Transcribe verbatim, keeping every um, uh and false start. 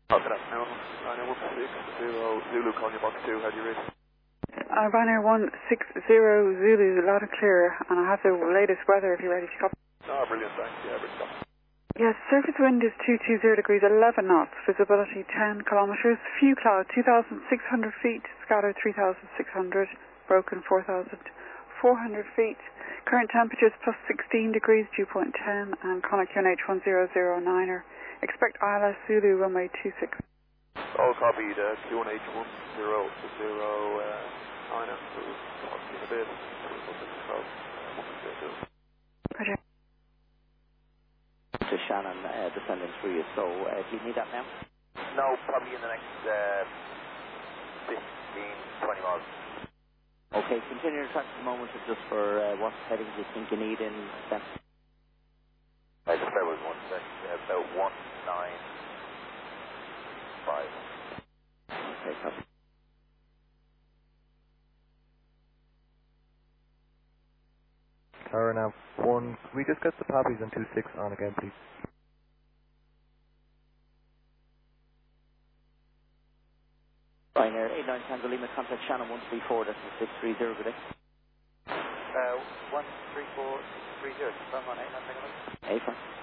Oh, good afternoon. nine one six zero Zulu calling you box two. How do you read? Uh, Ryanair one six zero Zulu, loud and clear, and I have the latest weather if you're ready to copy. Oh, brilliant, thanks. Yeah, brilliant. Yes, surface wind is two two zero degrees, eleven knots, visibility ten kilometres, few cloud two thousand six hundred feet, scattered three thousand six hundred, broken four thousand four hundred feet. Current temperatures plus sixteen degrees, dew point ten, and Connor Q N H one zero zero niner. Expect I L S Zulu, runway two six. All copied, uh, Q N H one zero zero niner. So, talk to you in a bit. Roger. To Shannon, uh, descending through you, so uh, do you need that now? No, probably in the next uh, fifteen, twenty miles. Okay, continue to track at the moment just for uh, what headings you think you need in them. I just bear with one sec. Uh, about one nine five. Okay, copy. Tower now one. Can we just get the poppies and two six on again, please? Ryanair eight nine Tango Lima, contact Shannon one three four, that's six three zero, good day. Uh, one three four three zero. Confirm on eight nine Tango Lima. Hey, fine.